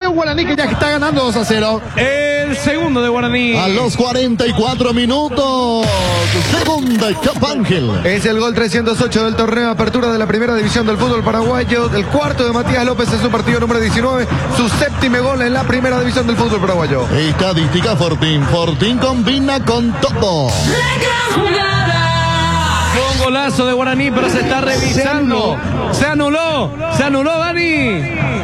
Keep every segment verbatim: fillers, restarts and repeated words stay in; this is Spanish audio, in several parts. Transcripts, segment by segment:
los Guaraní, que ya está ganando dos a cero. El segundo de Guaraní. A los cuarenta y cuatro minutos. Segunda, Capángel. Es el gol trescientos ocho del torneo Apertura de la Primera División del fútbol paraguayo. El cuarto de Matías López en su partido número diecinueve. Su séptimo gol en la Primera División del fútbol paraguayo. Estadística Fortín. Fortín combina con todo. Fue un golazo de Guaraní, pero se está revisando. Se anuló. Se anuló, Dani.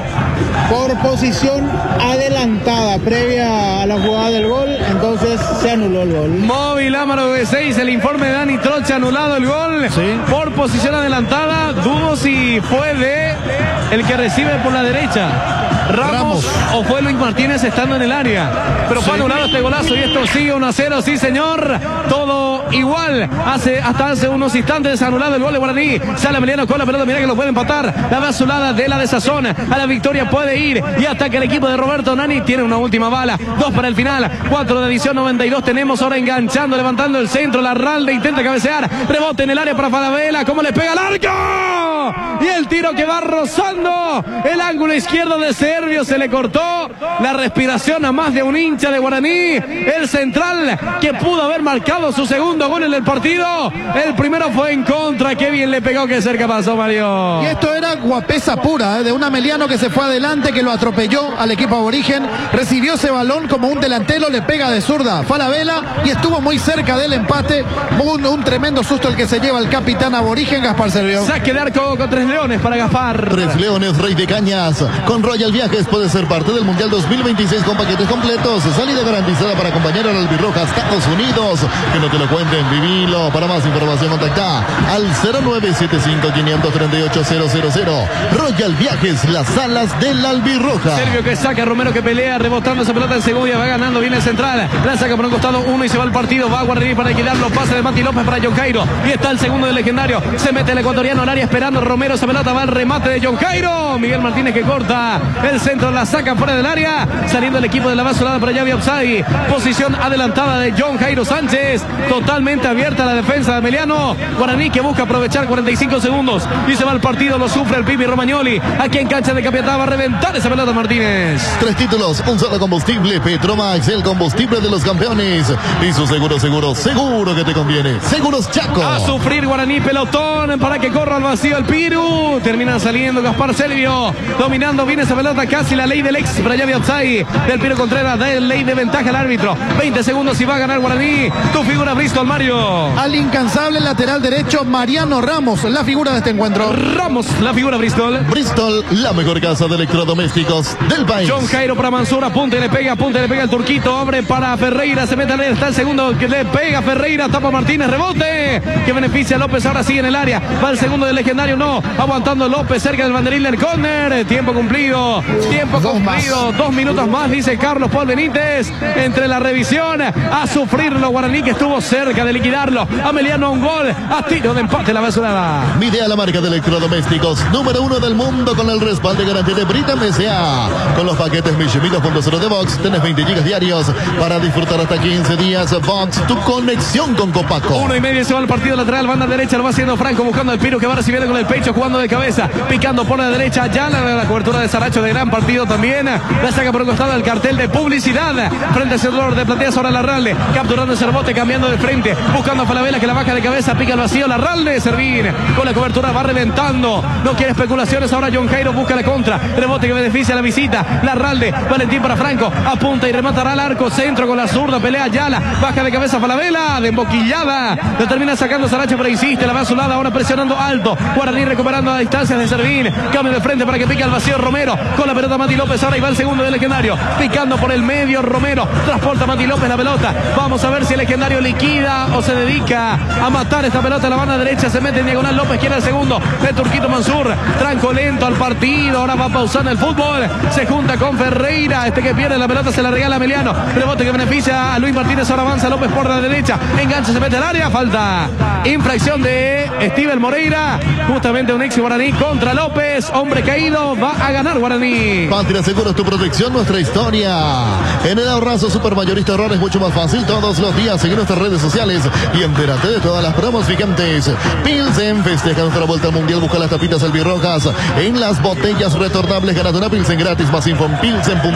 Por posición adelantada previa a la jugada del gol, entonces se anuló el gol. Móvil Amaro de seis, el informe de Dani Troche, anulado el gol. Sí. Por posición adelantada. Dudo si fue de el que recibe por la derecha, Ramos, Ramos. o fue Luis Martínez estando en el área. Pero fue sí. anulado este golazo y esto sigue uno a cero, sí señor. Todo igual. Hace, hasta hace unos instantes anulado el gol de Guaraní. Sale Emiliano con la pelota, mira que lo puede empatar. La basulada de la desazón. A la victoria puede ir y ataca el equipo de Roberto Nani. Tiene una última bala. Dos para el final. Cuatro de edición noventa y dos tenemos ahora enganchando, levantando el centro. La Ralde intenta cabecear. Rebote en el área para Falabella. ¿Cómo le pega al arco? Y el tiro que va rozando el ángulo izquierdo de Servio. Se le cortó la respiración a más de un hincha de Guaraní. El central que pudo haber marcado su segundo gol en el partido. El primero fue en contra. Qué bien le pegó, que cerca pasó Mario. Y esto era guapesa pura, ¿eh? De un Ameliano que se fue adelante, que lo atropelló al equipo aborigen. Recibió ese balón como un delantero, le pega de zurda Falabella y estuvo muy cerca del empate. Un, un tremendo susto el que se lleva el capitán aborigen Gaspar Servio. Saque de arco con Tres Leones para Gaspar. Tres Leones, Rey de Cañas. Con Royal Viajes puede ser parte del Mundial dos mil veintiséis con paquetes completos. Salida garantizada para acompañar al Albirroja a Estados Unidos. Que no te lo cuenten, vivilo. Para más información contacta al cero nueve siete cinco, cinco tres ocho, cero cero cero. Royal Viajes, las alas del Albirroja. Servio que saca, Romero que pelea, rebotando esa pelota en Segovia, va ganando, viene el central, la saca por un costado uno y se va al partido, va a Guaraní para alquilarlo, pasa de Mati López para John Cairo, y está el segundo del legendario, se mete el ecuatoriano al área esperando Romero, esa pelota va al remate de John Cairo, Miguel Martínez que corta el centro, la saca fuera del área, saliendo el equipo de la basolada para Yavi Upsai, posición adelantada de John Cairo Sánchez, totalmente abierta la defensa de Emiliano, Guaraní que busca aprovechar cuarenta y cinco segundos, y se va al partido, lo sufre el Pipi Romagnoli, aquí en cancha de Capiatá va a reventar esa pelota Martínez. Tres títulos, un solo combustible, Petromax, el combustible de los campeones. Y su seguro, seguro, seguro que te conviene. Seguros Chaco. A sufrir Guaraní, pelotón para que corra al vacío el Piru. Termina saliendo Gaspar Servio, dominando bien esa pelota, casi la ley del ex para Yavi Upsai, del Piru Contreras, de ley de ventaja al árbitro. veinte segundos y va a ganar Guaraní. Tu figura Bristol, Mario. Al incansable lateral derecho Mariano Ramos, la figura de este encuentro. Ramos, la figura Bristol. Bristol, la mejor casa de electrodomésticos del país. John Cairo para Mansur, apunta y le pega, apunta y le pega el turquito, abre para Ferreira, se mete al área, está el segundo que le pega Ferreira, tapa Martínez, rebote, que beneficia a López, ahora sigue en el área, va el segundo del legendario, no, aguantando López cerca del banderín del córner, tiempo cumplido, tiempo Dos cumplido, más. dos minutos más, dice Carlos Paul Benítez, entre la revisión, a sufrirlo Guaraní que estuvo cerca de liquidarlo, Ameliano un gol, a tiro de empate la basurada. Midea, la marca de electrodomésticos número uno del mundo con el respaldo y garantía de Britam S A. Con los paquetes Michimil dos punto cero de Box tenés veinte gigas diarios para disfrutar hasta quince días. Box, tu conexión con Copaco. Uno y medio se va al partido lateral, banda derecha, lo va haciendo Franco buscando el Piro que va recibiendo con el pecho, jugando de cabeza, picando por la derecha, ya la, la cobertura de Saracho de gran partido también, la saca por un costado el cartel de publicidad, frente al sector de plateas ahora Larralde, capturando ese rebote, cambiando de frente, buscando a Falabella que la baja de cabeza, pica el vacío, Larralde, Servín, con la cobertura va reventando, no quiere especulaciones, ahora John Cairo busca la contra, rebote que beneficia a la visita, Larralde, Valentín para Franco, apunta y rematará al arco, centro con la zurda, pelea Ayala, baja de cabeza Falabella, de emboquillada, lo termina sacando Saracho, pero insiste, la va a su lado, ahora presionando alto, Guaraní recuperando a distancias de Servín, cambio de frente para que pique al vacío Romero, con la pelota Mati López, ahora y va el segundo del legendario, picando por el medio Romero, transporta Mati López la pelota, vamos a ver si el legendario liquida o se dedica a matar esta pelota a la banda derecha, se mete en diagonal López, quiere el segundo, de Turquito Mansur, tranco lento al partido, ahora va pausando el fútbol, se junta con Ferreira, este que pierde la pelota se la regala a Emiliano, rebote que beneficia a Luis Martínez, ahora avanza López por la derecha, engancha, se mete al área, falta, infracción de Steven Moreira, justamente un ex Guaraní contra López, hombre caído, va a ganar Guaraní. Patria Seguros, tu protección, nuestra historia. En el ahorrazo supermayorista ahorrar es mucho más fácil todos los días. Sigue nuestras redes sociales y entérate de todas las promos vigentes. Pilsen festeja nuestra vuelta al mundial. Busca las tapitas albirrojas en las botellas retornables. Ganate una Pilsen gratis. Más info en Pilsen.